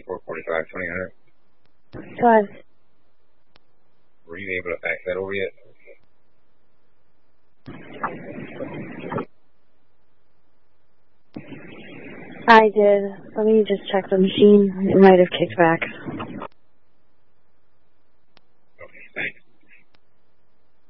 8445 2000. Go ahead. Were you able to fax that over yet? I did. Let me just check the machine. It might have kicked back.